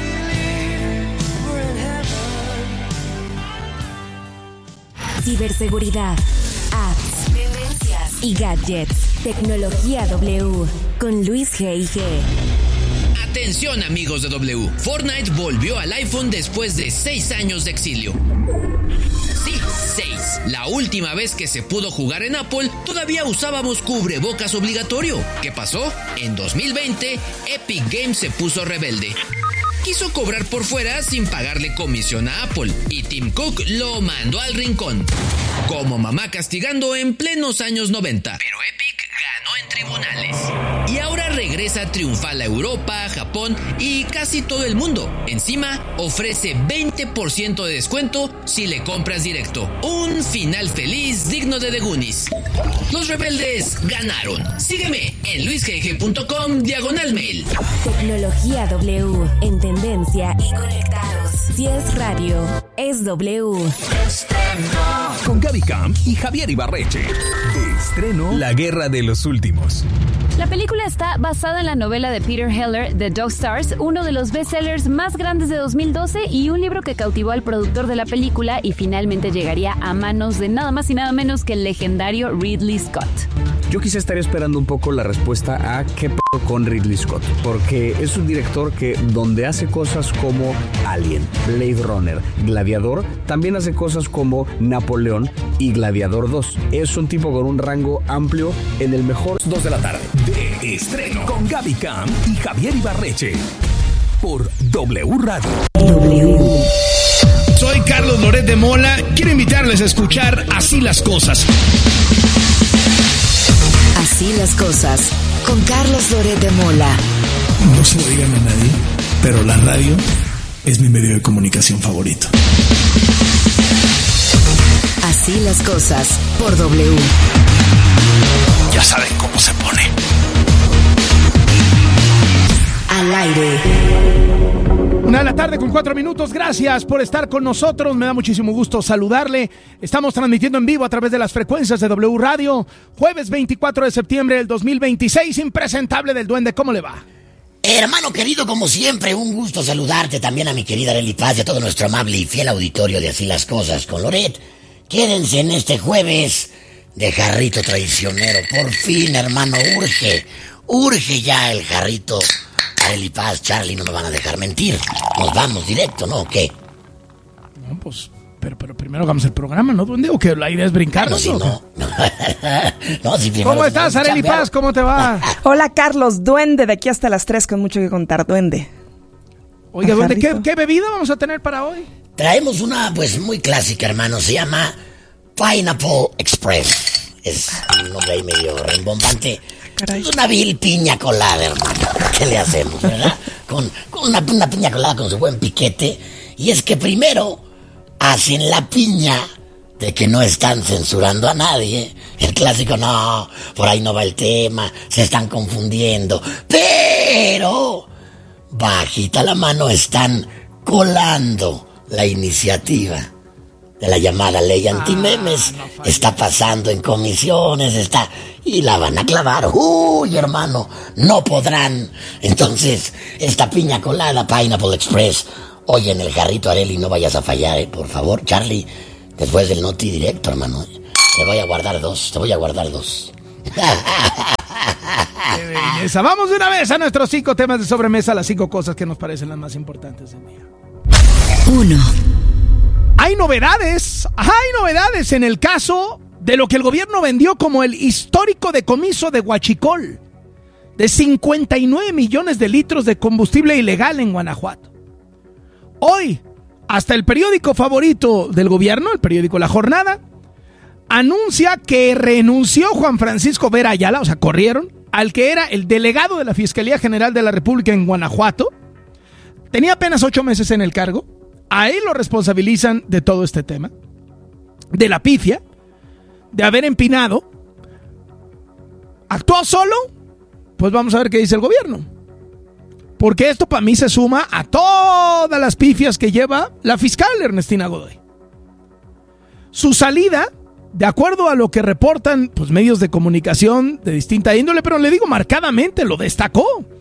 Ciberseguridad. Apps. Tendencias. Y gadgets. Tecnología W. Con Luis G.I.G. Atención amigos de W, Fortnite volvió al iPhone después de 6 años de exilio. Sí, 6. La última vez que se pudo jugar en Apple, todavía usábamos cubrebocas obligatorio. ¿Qué pasó? En 2020, Epic Games se puso rebelde. Quiso cobrar por fuera sin pagarle comisión a Apple y Tim Cook lo mandó al rincón. Como mamá castigando en plenos años 90. Pero Epic ganó en tribunales. Y ahora regresa triunfal a Europa, Japón y casi todo el mundo. Encima, ofrece 20% de descuento si le compras directo. Un final feliz digno de The Goonies. Los rebeldes ganaron. Sígueme en luisgg.com/mail. Tecnología W. En tendencia y conectados. Si es radio, es W. Con Gaby Camp y Javier Ibarreche. De estreno, La Guerra de los Últimos. La película está basada en la novela de Peter Heller, The Dog Stars, uno de los bestsellers más grandes de 2012 y un libro que cautivó al productor de la película y finalmente llegaría a manos de nada más y nada menos que el legendario Ridley Scott. Yo quizá estaría esperando un poco la respuesta a qué pedo con Ridley Scott, porque es un director que donde hace cosas como Alien, Blade Runner, Gladiador, también hace cosas como Napoleón y Gladiador 2. Es un tipo con un rango amplio en el mejor 2 de la tarde. De estreno con Gaby Camp y Javier Ibarreche por W Radio. Soy Carlos Loret de Mola. Quiero invitarles a escuchar Así las Cosas. Así las cosas, con Carlos Loret de Mola. No se lo digan a nadie, pero la radio es mi medio de comunicación favorito. Así las cosas, por W. Ya saben cómo se pone. Al aire. 1:04 Gracias por estar con nosotros. Me da muchísimo gusto saludarle. Estamos transmitiendo en vivo a través de las frecuencias de W Radio. Jueves 24 de septiembre del 2026. Impresentable del Duende. ¿Cómo le va? Hermano querido, como siempre, un gusto saludarte. También a mi querida Arely Paz y a todo nuestro amable y fiel auditorio de Así las Cosas con Loret. Quédense en este jueves de jarrito traicionero. Por fin, hermano, urge ya el jarrito. Arely Paz, Charlie, no me van a dejar mentir. Nos vamos directo, ¿no? ¿O qué? No, pues, pero primero hagamos el programa, ¿no, Duende? ¿O que la idea es brincar? No, si no. No, si ¿cómo estás, Arely Paz? ¿Cómo te va? Hola, Carlos, Duende, de aquí hasta las 3 con mucho que contar, Duende. Oiga, Duende, ¿qué bebida vamos a tener para hoy? Traemos una, pues, muy clásica, hermano. Se llama Pineapple Express. Es un nombre ahí medio rembombante. Es una vil piña colada, hermano. ¿Qué le hacemos, verdad? Con una piña colada con su buen piquete. Y es que primero hacen la piña de que no están censurando a nadie. El clásico, no, por ahí no va el tema, se están confundiendo. Pero bajita la mano, están colando la iniciativa de la llamada ley antimemes. Está pasando en comisiones, y la van a clavar. Uy, hermano, no podrán. Entonces, esta piña colada Pineapple Express, oye, en el jarrito, Arely, no vayas a fallar, por favor. Charlie, después del noti directo, hermano, te voy a guardar dos. ¡Qué belleza! Vamos de una vez a nuestros 5 temas de sobremesa, las 5 cosas que nos parecen las más importantes del día. 1. Hay novedades en el caso de lo que el gobierno vendió como el histórico decomiso de Huachicol, de 59 millones de litros de combustible ilegal en Guanajuato. Hoy, hasta el periódico favorito del gobierno, el periódico La Jornada, anuncia que renunció Juan Francisco Vera Ayala, o sea, corrieron al que era el delegado de la Fiscalía General de la República en Guanajuato. Tenía apenas 8 meses en el cargo. A él lo responsabilizan de todo este tema, de la pifia, de haber empinado. ¿Actuó solo? Pues vamos a ver qué dice el gobierno. Porque esto para mí se suma a todas las pifias que lleva la fiscal Ernestina Godoy. Su salida, de acuerdo a lo que reportan pues, medios de comunicación de distinta índole, pero le digo marcadamente, lo destacó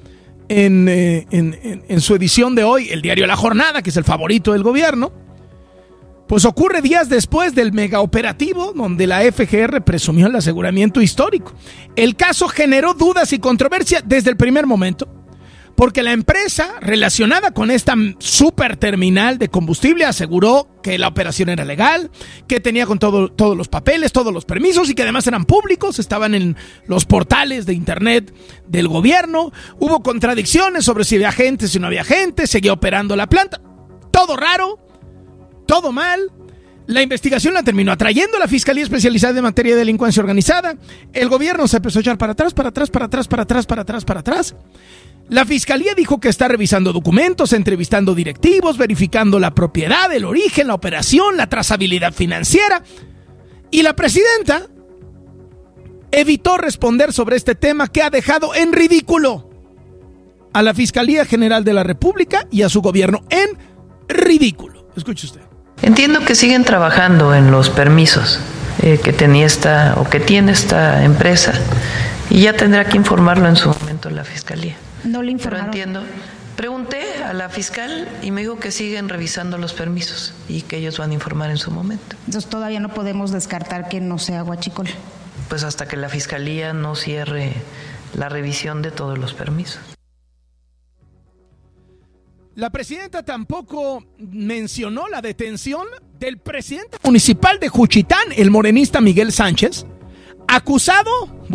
en su edición de hoy, el diario La Jornada, que es el favorito del gobierno, pues ocurre días después del megaoperativo donde la FGR presumió el aseguramiento histórico. El caso generó dudas y controversia desde el primer momento, porque la empresa relacionada con esta super terminal de combustible aseguró que la operación era legal, que tenía con todos los papeles, todos los permisos y que además eran públicos, estaban en los portales de internet del gobierno. Hubo contradicciones sobre si había gente, si no había gente, seguía operando la planta. Todo raro, todo mal. La investigación la terminó atrayendo la Fiscalía Especializada en Materia de Delincuencia Organizada. El gobierno se empezó a echar para atrás. La Fiscalía dijo que está revisando documentos, entrevistando directivos, verificando la propiedad, el origen, la operación, la trazabilidad financiera. Y la presidenta evitó responder sobre este tema que ha dejado en ridículo a la Fiscalía General de la República y a su gobierno. En ridículo. Escuche usted. Entiendo que siguen trabajando en los permisos que tiene esta empresa y ya tendrá que informarlo en su momento la Fiscalía. No le informaron. Pero entiendo. Pregunté a la fiscal y me dijo que siguen revisando los permisos y que ellos van a informar en su momento. Entonces todavía no podemos descartar que no sea Huachicol. Pues hasta que la Fiscalía no cierre la revisión de todos los permisos. La presidenta tampoco mencionó la detención del presidente municipal de Juchitán, el morenista Miguel Sánchez, acusado,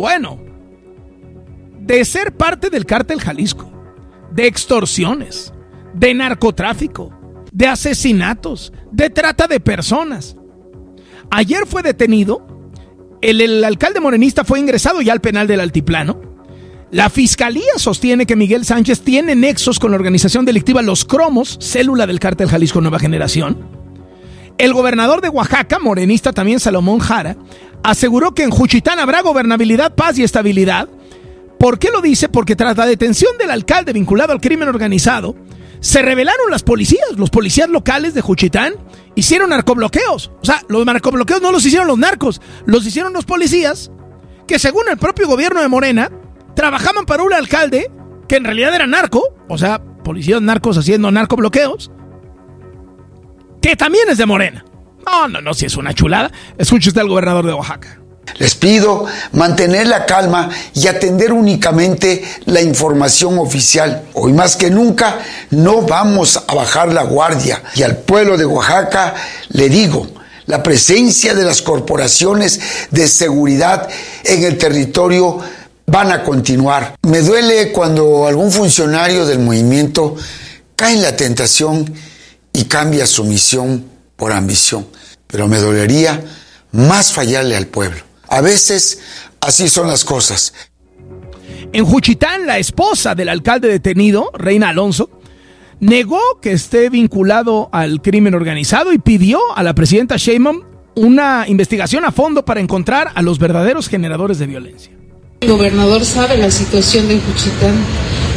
de ser parte del cártel Jalisco, de extorsiones, de narcotráfico, de asesinatos, de trata de personas. Ayer fue detenido, el alcalde morenista fue ingresado ya al penal del Altiplano. La Fiscalía sostiene que Miguel Sánchez tiene nexos con la organización delictiva Los Cromos, célula del cártel Jalisco Nueva Generación. El gobernador de Oaxaca, morenista también Salomón Jara, aseguró que en Juchitán habrá gobernabilidad, paz y estabilidad. ¿Por qué lo dice? Porque tras la detención del alcalde vinculado al crimen organizado, se rebelaron los policías locales de Juchitán, hicieron narcobloqueos. O sea, los narcobloqueos no los hicieron los narcos, los hicieron los policías, que según el propio gobierno de Morena, trabajaban para un alcalde que en realidad era narco, o sea, policías narcos haciendo narcobloqueos, que también es de Morena. No, si es una chulada. Escuche usted al gobernador de Oaxaca. Les pido mantener la calma y atender únicamente la información oficial. Hoy más que nunca no vamos a bajar la guardia. Y al pueblo de Oaxaca le digo, la presencia de las corporaciones de seguridad en el territorio van a continuar. Me duele cuando algún funcionario del movimiento cae en la tentación y cambia su misión por ambición. Pero me dolería más fallarle al pueblo. A veces así son las cosas. En Juchitán, la esposa del alcalde detenido, Reina Alonso, negó que esté vinculado al crimen organizado y pidió a la presidenta Sheinbaum una investigación a fondo para encontrar a los verdaderos generadores de violencia. El gobernador sabe la situación de Juchitán.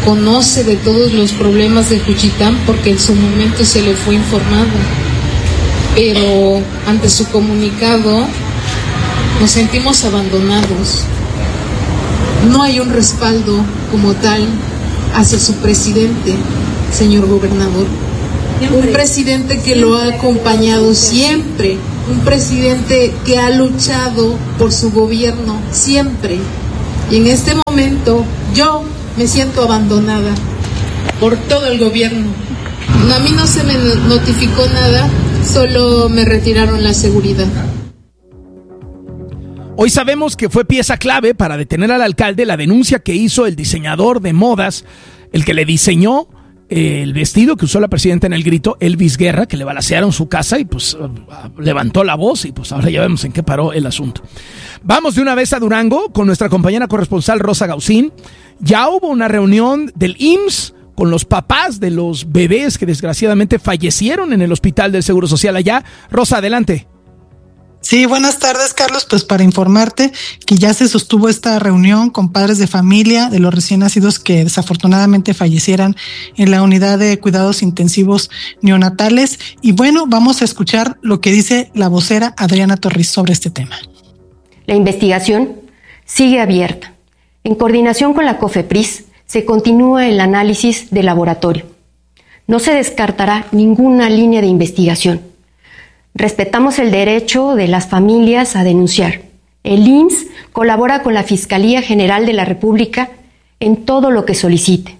conoce de todos los problemas de Juchitán porque en su momento se le fue informado, pero ante su comunicado nos sentimos abandonados. No hay un respaldo como tal hacia su presidente, señor gobernador. Un presidente que lo ha acompañado siempre, un presidente que ha luchado por su gobierno siempre. Y en este momento yo me siento abandonada por todo el gobierno. A mí no se me notificó nada, solo me retiraron la seguridad. Hoy sabemos que fue pieza clave para detener al alcalde la denuncia que hizo el diseñador de modas, el que le diseñó el vestido que usó la presidenta en el grito, Elvis Guerra, que le balacearon su casa y pues levantó la voz y pues ahora ya vemos en qué paró el asunto. Vamos de una vez a Durango con nuestra compañera corresponsal Rosa Gausín. Ya hubo una reunión del IMSS con los papás de los bebés que desgraciadamente fallecieron en el hospital del Seguro Social allá. Rosa, adelante. Sí, buenas tardes, Carlos. Pues para informarte que ya se sostuvo esta reunión con padres de familia de los recién nacidos que desafortunadamente fallecieran en la unidad de cuidados intensivos neonatales. Y bueno, vamos a escuchar lo que dice la vocera Adriana Torres sobre este tema. La investigación sigue abierta. En coordinación con la COFEPRIS se continúa el análisis de laboratorio. No se descartará ninguna línea de investigación. Respetamos el derecho de las familias a denunciar. El IMSS colabora con la Fiscalía General de la República en todo lo que solicite.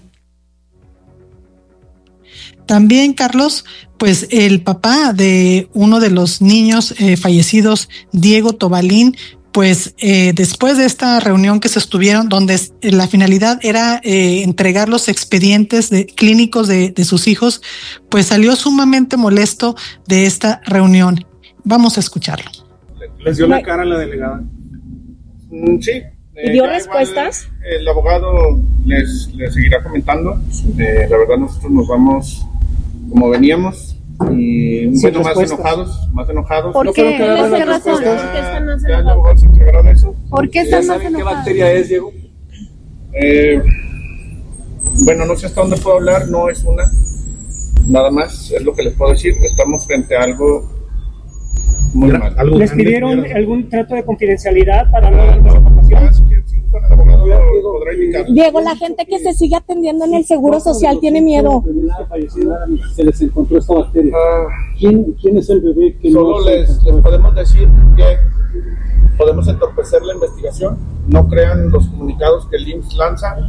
También, Carlos, pues el papá de uno de los niños fallecidos, Diego Tobalín, pues después de esta reunión que se estuvieron, donde la finalidad era entregar los expedientes clínicos de sus hijos, pues salió sumamente molesto de esta reunión. Vamos a escucharlo. ¿Les dio la cara a la delegada? Sí. ¿Dio respuestas? El abogado les seguirá comentando. La verdad nosotros nos vamos como veníamos. Y un poco más enojados. ¿Por qué? ¿Por qué razón? ¿Por qué están más enojados? ¿Por qué están más enojados? ¿Qué bacteria es, Diego? Bueno, no sé hasta dónde puedo hablar, no es una. Nada más, es lo que les puedo decir. Estamos frente a algo muy mal. ¿Les pidieron algún trato de confidencialidad para no dar más información? Diego, la gente que se sigue atendiendo en el Seguro Social tiene miedo. Se les encontró esta bacteria. ¿Quién es el bebé que solo les podemos decir que podemos entorpecer la investigación? No crean los comunicados que el IMSS lanza.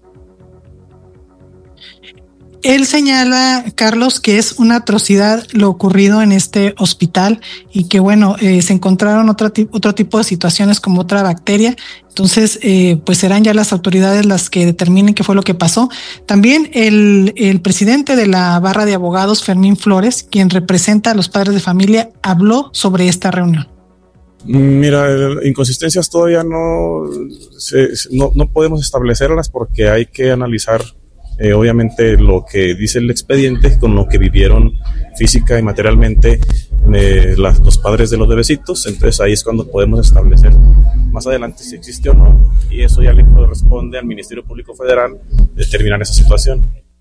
Él señala, Carlos, que es una atrocidad lo ocurrido en este hospital y que, bueno, se encontraron otro tipo de situaciones como otra bacteria. Entonces, pues serán ya las autoridades las que determinen qué fue lo que pasó. También el presidente de la barra de abogados, Fermín Flores, quien representa a los padres de familia, habló sobre esta reunión. Mira, inconsistencias todavía no podemos establecerlas porque hay que analizar obviamente lo que dice el expediente con lo que vivieron física y materialmente los padres de los bebecitos. Entonces ahí es cuando podemos establecer más adelante si existe o no, y eso ya le corresponde al Ministerio Público Federal determinar esa situación.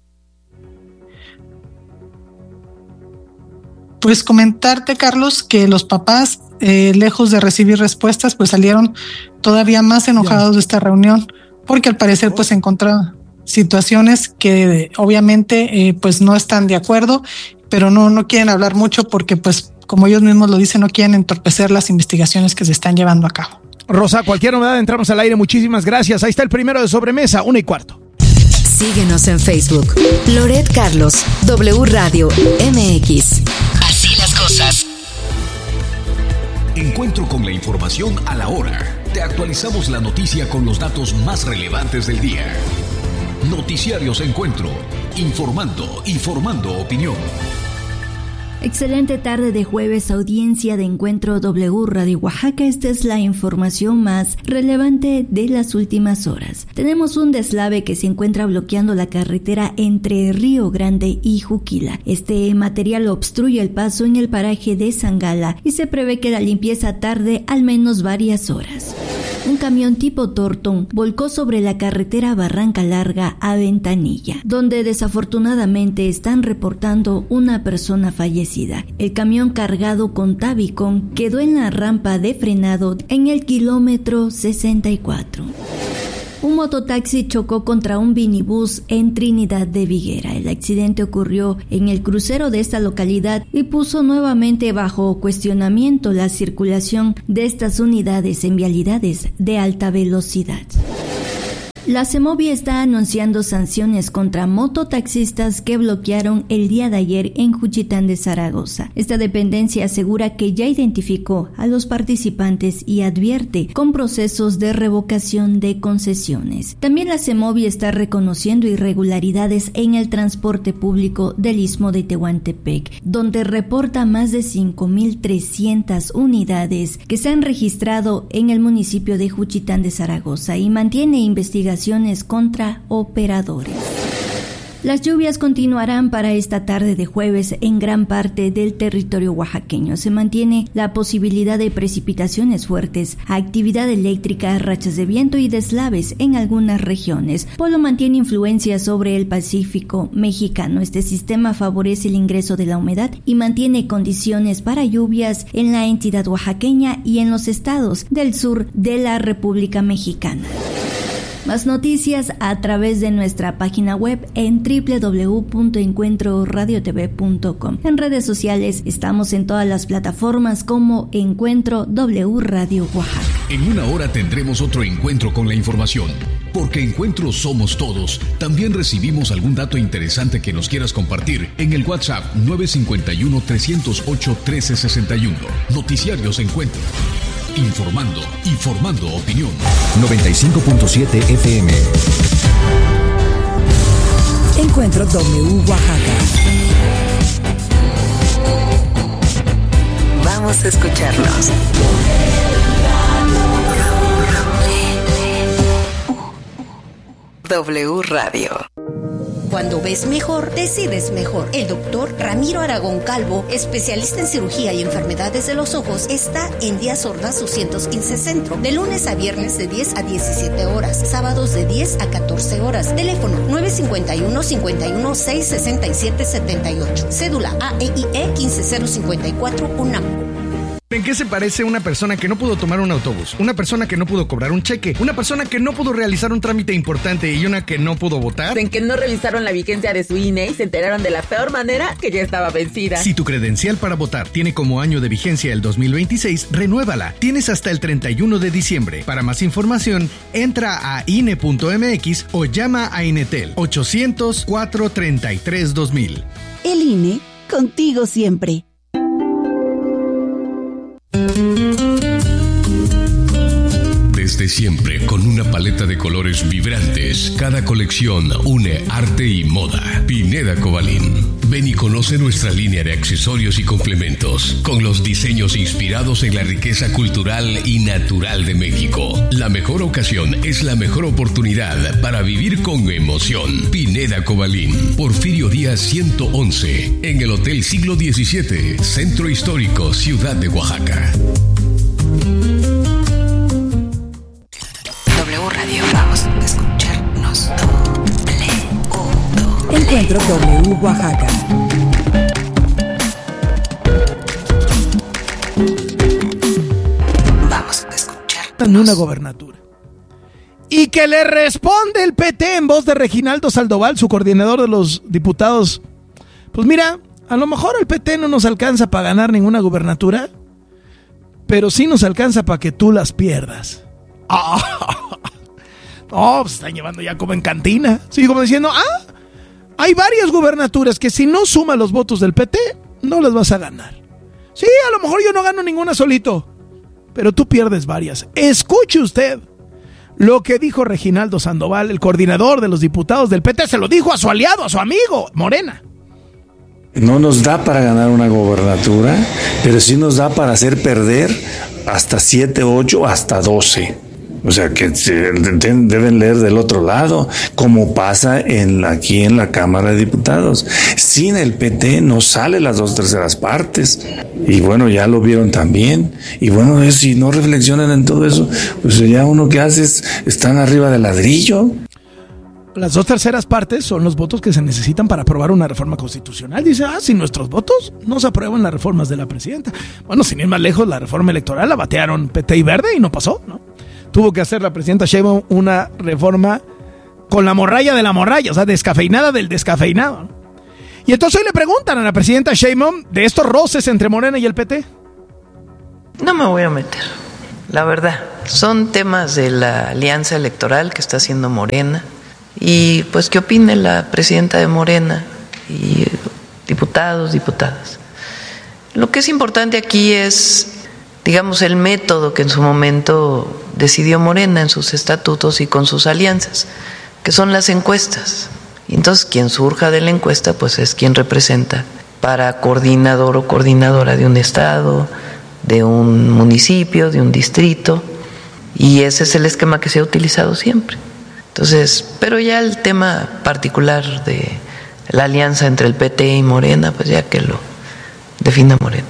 Pues comentarte, Carlos, que los papás, lejos de recibir respuestas, pues salieron todavía más enojados de esta reunión, porque al parecer pues se encontraron situaciones que obviamente pues no están de acuerdo, pero no quieren hablar mucho porque pues como ellos mismos lo dicen, no quieren entorpecer las investigaciones que se están llevando a cabo. Rosa, cualquier novedad entramos al aire, muchísimas gracias. Ahí está el primero de Sobremesa, 1:15. Síguenos en Facebook, Loret Carlos, W Radio MX. Así las cosas. Encuentro con la información a la hora. Te actualizamos la noticia con los datos más relevantes del día. Noticiarios Encuentro, informando y formando opinión. Excelente tarde de jueves, audiencia de Encuentro W Radio Oaxaca. Esta es la información más relevante de las últimas horas. Tenemos un deslave que se encuentra bloqueando la carretera entre Río Grande y Juquila. Este material obstruye el paso en el paraje de Sangala y se prevé que la limpieza tarde al menos varias horas. Un camión tipo Torton volcó sobre la carretera Barranca Larga a Ventanilla, donde desafortunadamente están reportando una persona fallecida. El camión cargado con tabicón quedó en la rampa de frenado en el kilómetro 64. Un mototaxi chocó contra un minibús en Trinidad de Viguera. El accidente ocurrió en el crucero de esta localidad y puso nuevamente bajo cuestionamiento la circulación de estas unidades en vialidades de alta velocidad. La CEMOVI está anunciando sanciones contra mototaxistas que bloquearon el día de ayer en Juchitán de Zaragoza. Esta dependencia asegura que ya identificó a los participantes y advierte con procesos de revocación de concesiones. También la CEMOVI está reconociendo irregularidades en el transporte público del Istmo de Tehuantepec, donde reporta más de 5,300 unidades que se han registrado en el municipio de Juchitán de Zaragoza y mantiene investigaciones contra operadores. Las lluvias continuarán para esta tarde de jueves en gran parte del territorio oaxaqueño. Se mantiene la posibilidad de precipitaciones fuertes, actividad eléctrica, rachas de viento y deslaves en algunas regiones. Polo mantiene influencia sobre el Pacífico mexicano. Este sistema favorece el ingreso de la humedad y mantiene condiciones para lluvias en la entidad oaxaqueña y en los estados del sur de la República Mexicana. Más noticias a través de nuestra página web en www.encuentroradiotv.com. En redes sociales estamos en todas las plataformas como Encuentro W Radio Oaxaca. En una hora tendremos otro encuentro con la información. Porque Encuentro somos todos. También recibimos algún dato interesante que nos quieras compartir en el WhatsApp 951-308-1361. Noticiarios Encuentro. Informando y formando opinión. 95.7 FM. Encuentro W Oaxaca. Vamos a escucharnos. W Radio. Cuando ves mejor, decides mejor. El doctor Ramiro Aragón Calvo, especialista en cirugía y enfermedades de los ojos, está en Díaz Ordaz 215 Centro, de lunes a viernes de 10 a 17 horas, sábados de 10 a 14 horas. Teléfono 951-51-667-78. Cédula AEIE 15054 UNAM. ¿En qué se parece una persona que no pudo tomar un autobús? Una persona que no pudo cobrar un cheque, una persona que no pudo realizar un trámite importante y una que no pudo votar. En que no revisaron la vigencia de su INE y se enteraron de la peor manera que ya estaba vencida. Si tu credencial para votar tiene como año de vigencia el 2026, renuévala. Tienes hasta el 31 de diciembre. Para más información, entra a INE.mx o llama a Inetel 800-433-2000. El INE, contigo siempre. Desde siempre, con una paleta de colores vibrantes, cada colección une arte y moda. Pineda Cobalín. Ven y conoce nuestra línea de accesorios y complementos, con los diseños inspirados en la riqueza cultural y natural de México. La mejor ocasión es la mejor oportunidad para vivir con emoción. Pineda Cobalín. Porfirio Díaz 111, en el Hotel Siglo XVII, Centro Histórico, Ciudad de Oaxaca. Vamos a escucharnos. Encuentro W Oaxaca. Vamos a escuchar. En una gobernatura. Y que le responde el PT en voz de Reginaldo Sandoval, su coordinador de los diputados. Pues mira, a lo mejor el PT no nos alcanza para ganar ninguna gobernatura, pero sí nos alcanza para que tú las pierdas. No, pues están llevando ya como en cantina. Sí, como diciendo, hay varias gubernaturas que si no suma los votos del PT, no las vas a ganar. Sí, a lo mejor yo no gano ninguna solito, pero tú pierdes varias. Escuche usted lo que dijo Reginaldo Sandoval, el coordinador de los diputados del PT. Se lo dijo a su aliado, a su amigo, Morena. No nos da para ganar una gobernatura, pero sí nos da para hacer perder hasta 7, 8, hasta 12. O sea, que deben leer del otro lado, como pasa aquí en la Cámara de Diputados. Sin el PT no sale las 2/3 partes. Y bueno, ya lo vieron también. Y bueno, si no reflexionan en todo eso, pues ya uno que hace están arriba del ladrillo. Las 2/3 partes son los votos que se necesitan para aprobar una reforma constitucional. Dice, sin nuestros votos no se aprueban las reformas de la presidenta. Bueno, sin ir más lejos, la reforma electoral la batearon PT y Verde y no pasó, ¿no? Tuvo que hacer la presidenta Sheinbaum una reforma con la morralla de la morralla, o sea, descafeinada del descafeinado, ¿no? Y entonces hoy le preguntan a la presidenta Sheinbaum de estos roces entre Morena y el PT. No me voy a meter, la verdad. Son temas de la alianza electoral que está haciendo Morena. Y pues qué opine la presidenta de Morena y diputados, diputadas. Lo que es importante aquí es, digamos, el método que en su momento decidió Morena en sus estatutos y con sus alianzas, que son las encuestas. Y entonces quien surja de la encuesta pues es quien representa para coordinador o coordinadora de un estado, de un municipio, de un distrito, y ese es el esquema que se ha utilizado siempre. Entonces, pero ya el tema particular de la alianza entre el PT y Morena, pues ya que lo defina Morena.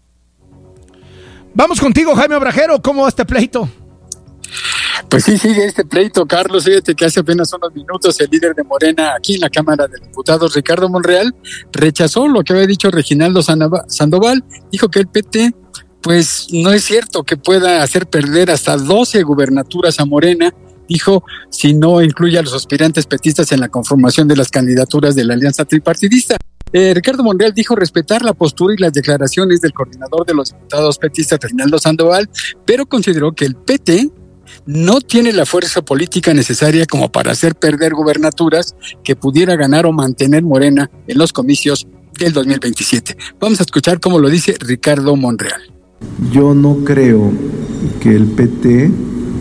Vamos contigo, Jaime Obrajero, ¿cómo va este pleito? Pues sí, sigue este pleito, Carlos. Fíjate que hace apenas unos minutos el líder de Morena aquí en la Cámara de Diputados, Ricardo Monreal, rechazó lo que había dicho Reginaldo Sandoval. Dijo que el PT, pues no es cierto que pueda hacer perder hasta 12 gubernaturas a Morena. Dijo, si no incluye a los aspirantes petistas en la conformación de las candidaturas de la alianza tripartidista. Ricardo Monreal dijo respetar la postura y las declaraciones del coordinador de los diputados petistas, Reginaldo Sandoval, pero consideró que el PT no tiene la fuerza política necesaria como para hacer perder gubernaturas que pudiera ganar o mantener Morena en los comicios del 2027. Vamos a escuchar cómo lo dice Ricardo Monreal. Yo no creo que el PT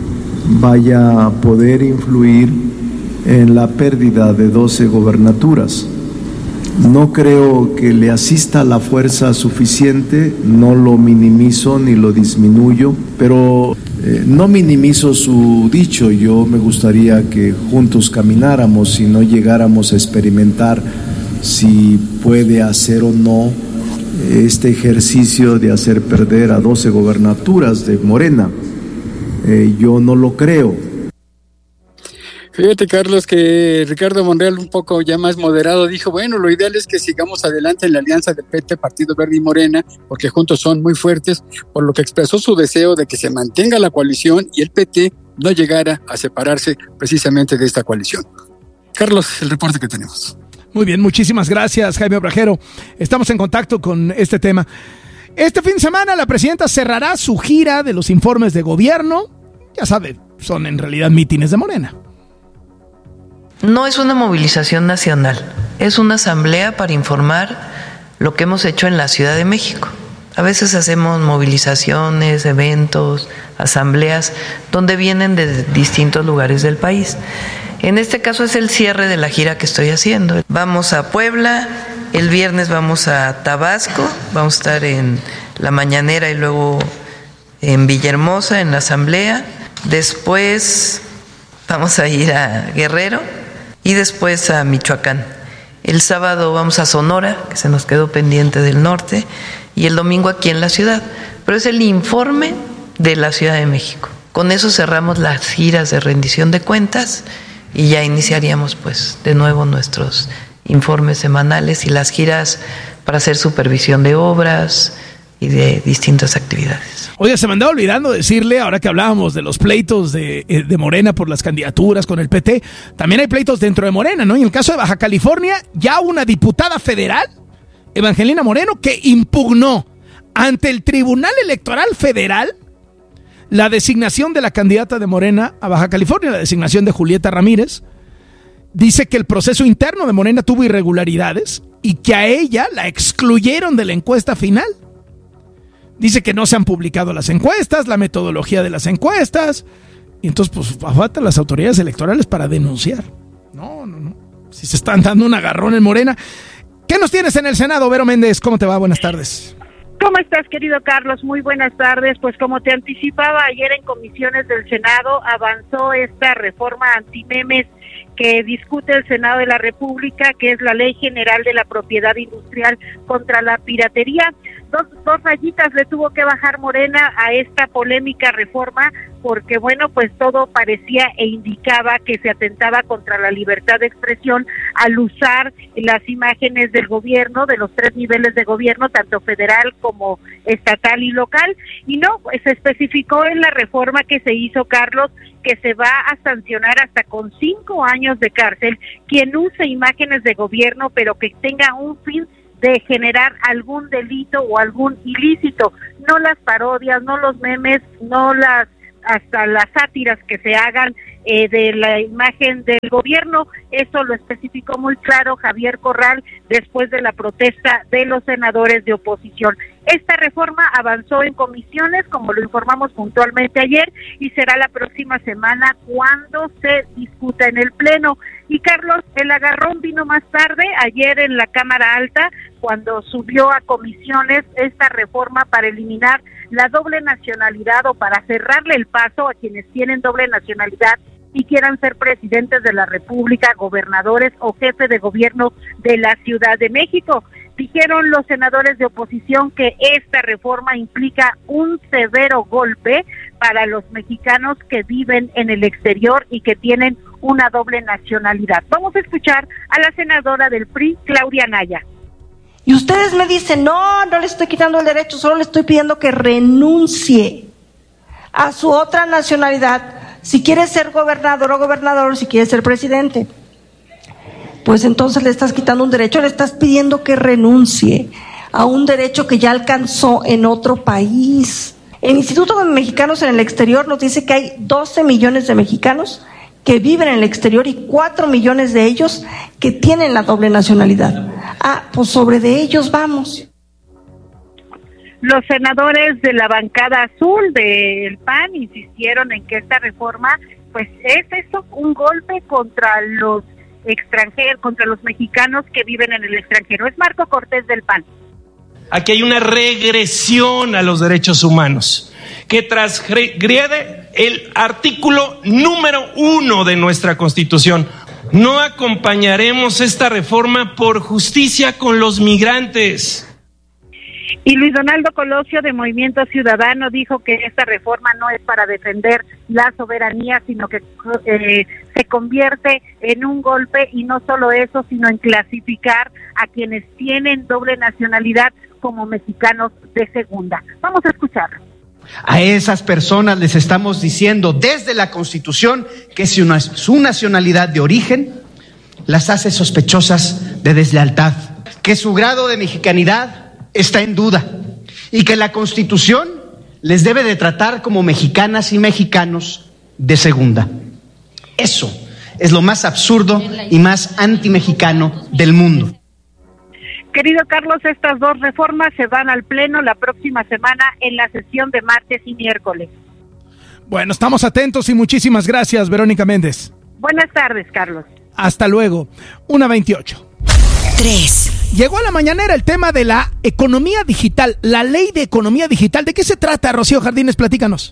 vaya a poder influir en la pérdida de 12 gobernaturas. No creo que le asista la fuerza suficiente, no lo minimizo ni lo disminuyo, pero no minimizo su dicho. Yo me gustaría que juntos camináramos y no llegáramos a experimentar si puede hacer o no este ejercicio de hacer perder a 12 gobernaturas de Morena. Yo no lo creo. Fíjate, Carlos, que Ricardo Monreal, un poco ya más moderado, dijo, bueno, lo ideal es que sigamos adelante en la alianza del PT, Partido Verde y Morena, porque juntos son muy fuertes, por lo que expresó su deseo de que se mantenga la coalición y el PT no llegara a separarse precisamente de esta coalición. Carlos, el reporte que tenemos. Muy bien, muchísimas gracias, Jaime Obrajero. Estamos en contacto con este tema. Este fin de semana la presidenta cerrará su gira de los informes de gobierno. Ya sabe, son en realidad mítines de Morena. No es una movilización nacional, es una asamblea para informar lo que hemos hecho en la Ciudad de México. A veces hacemos movilizaciones, eventos, asambleas, donde vienen de distintos lugares del país. En este caso es el cierre de la gira que estoy haciendo. Vamos a Puebla, el viernes vamos a Tabasco, vamos a estar en la mañanera y luego en Villahermosa, en la asamblea. Después vamos a ir a Guerrero y después a Michoacán. El sábado vamos a Sonora, que se nos quedó pendiente del norte, y el domingo aquí en la ciudad. Pero es el informe de la Ciudad de México. Con eso cerramos las giras de rendición de cuentas y ya iniciaríamos pues de nuevo nuestros informes semanales y las giras para hacer supervisión de obras y de distintas actividades. Oye, se me andaba olvidando decirle, ahora que hablábamos de los pleitos de Morena por las candidaturas con el PT, también hay pleitos dentro de Morena, ¿no? Y en el caso de Baja California, ya una diputada federal, Evangelina Moreno, que impugnó ante el Tribunal Electoral Federal la designación de la candidata de Morena a Baja California, la designación de Julieta Ramírez. Dice que el proceso interno de Morena tuvo irregularidades y que a ella la excluyeron de la encuesta final. Dice que no se han publicado las encuestas, la metodología de las encuestas, y entonces pues faltan las autoridades electorales para denunciar. No. Si se están dando un agarrón en Morena. ¿Qué nos tienes en el Senado, Vero Méndez? ¿Cómo te va? Buenas tardes. ¿Cómo estás, querido Carlos? Muy buenas tardes. Pues como te anticipaba ayer en comisiones del Senado, avanzó esta reforma antimemes que discute el Senado de la República, que es la Ley General de la Propiedad Industrial contra la Piratería. Dos rayitas le tuvo que bajar Morena a esta polémica reforma, porque bueno, pues todo parecía e indicaba que se atentaba contra la libertad de expresión al usar las imágenes del gobierno, de los 3 niveles de gobierno, tanto federal como estatal y local, y no, pues se especificó en la reforma que se hizo, Carlos, que se va a sancionar hasta con 5 años de cárcel quien use imágenes de gobierno, pero que tenga un fin de generar algún delito o algún ilícito, no las parodias, no los memes, no hasta las sátiras que se hagan de la imagen del gobierno. Eso lo especificó muy claro Javier Corral después de la protesta de los senadores de oposición. Esta reforma avanzó en comisiones, como lo informamos puntualmente ayer, y será la próxima semana cuando se discuta en el Pleno. Y Carlos, el agarrón vino más tarde, ayer en la Cámara Alta, cuando subió a comisiones esta reforma para eliminar la doble nacionalidad o para cerrarle el paso a quienes tienen doble nacionalidad y quieran ser presidentes de la República, gobernadores o jefe de gobierno de la Ciudad de México. Dijeron los senadores de oposición que esta reforma implica un severo golpe para los mexicanos que viven en el exterior y que tienen una doble nacionalidad. Vamos a escuchar a la senadora del PRI, Claudia Anaya. Y ustedes me dicen, no le estoy quitando el derecho, solo le estoy pidiendo que renuncie a su otra nacionalidad, si quiere ser gobernador o gobernador, si quiere ser presidente. Pues entonces le estás quitando un derecho, le estás pidiendo que renuncie a un derecho que ya alcanzó en otro país. El Instituto de Mexicanos en el Exterior nos dice que hay 12 millones de mexicanos que viven en el exterior y 4 millones de ellos que tienen la doble nacionalidad. Pues sobre de ellos vamos. Los senadores de la bancada azul del PAN insistieron en que esta reforma, pues es eso, un golpe contra los extranjeros, contra los mexicanos que viven en el extranjero. Es Marco Cortés del PAN. Aquí hay una regresión a los derechos humanos que transgrede el artículo número 1 de nuestra Constitución. No acompañaremos esta reforma por justicia con los migrantes. Y Luis Donaldo Colosio de Movimiento Ciudadano dijo que esta reforma no es para defender la soberanía, sino que se convierte en un golpe, y no solo eso, sino en clasificar a quienes tienen doble nacionalidad como mexicanos de segunda. Vamos a escucharlo. A esas personas les estamos diciendo desde la Constitución que si su nacionalidad de origen las hace sospechosas de deslealtad, que su grado de mexicanidad está en duda y que la Constitución les debe de tratar como mexicanas y mexicanos de segunda. Eso es lo más absurdo y más antimexicano del mundo. Querido Carlos, estas dos reformas se van al Pleno la próxima semana en la sesión de martes y miércoles. Bueno, estamos atentos y muchísimas gracias, Verónica Méndez. Buenas tardes, Carlos. Hasta luego. 1:28. 3. Llegó a la mañanera el tema de la economía digital, la ley de economía digital. ¿De qué se trata, Rocío Jardines? Platícanos.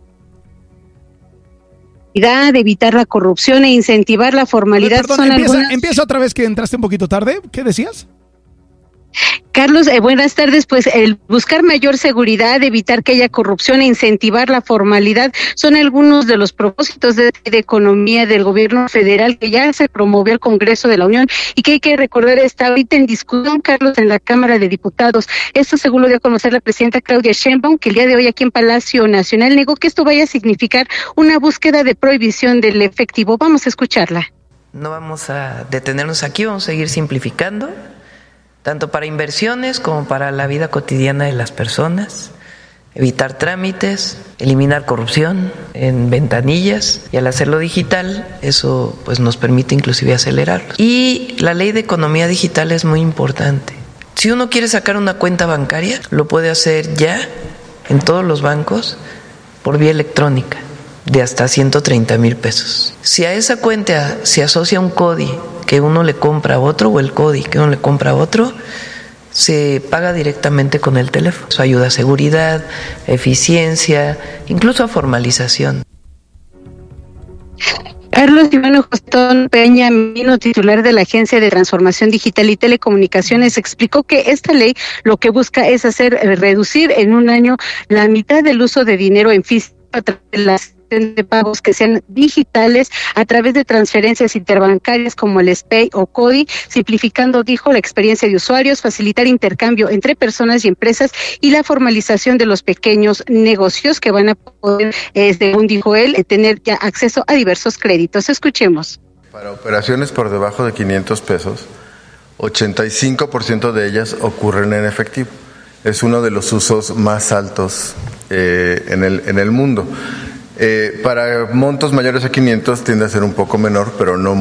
De evitar la corrupción e incentivar la formalidad. Perdón, empieza otra vez, que entraste un poquito tarde. ¿Qué decías? Carlos, buenas tardes. Pues el buscar mayor seguridad, evitar que haya corrupción e incentivar la formalidad son algunos de los propósitos de economía del gobierno federal que ya se promovió al Congreso de la Unión y que hay que recordar está ahorita en discusión, Carlos, en la Cámara de Diputados. Esto según lo dio a conocer la presidenta Claudia Sheinbaum, que el día de hoy aquí en Palacio Nacional negó que esto vaya a significar una búsqueda de prohibición del efectivo. Vamos a escucharla. No vamos a detenernos aquí, vamos a seguir simplificando, tanto para inversiones como para la vida cotidiana de las personas, evitar trámites, eliminar corrupción en ventanillas, y al hacerlo digital, eso pues nos permite inclusive acelerarlo. Y la ley de economía digital es muy importante. Si uno quiere sacar una cuenta bancaria, lo puede hacer ya en todos los bancos por vía electrónica, de hasta 130,000 pesos. Si a esa cuenta se asocia un CODI que uno le compra a otro, o el CODI que uno le compra a otro, se paga directamente con el teléfono. Eso ayuda a seguridad, eficiencia, incluso a formalización. Carlos Iván Jostón Peña Mino, titular de la Agencia de Transformación Digital y Telecomunicaciones, explicó que esta ley lo que busca es reducir en un año la mitad del uso de dinero en físico a través de las de pagos que sean digitales a través de transferencias interbancarias como el SPAY o CODI, simplificando, dijo, la experiencia de usuarios, facilitar intercambio entre personas y empresas y la formalización de los pequeños negocios que van a poder, según dijo él, tener ya acceso a diversos créditos. Escuchemos. Para operaciones por debajo de 500 pesos, 85% de ellas ocurren en efectivo. Es uno de los usos más altos en el mundo. Para montos mayores a 500 tiende a ser un poco menor, pero no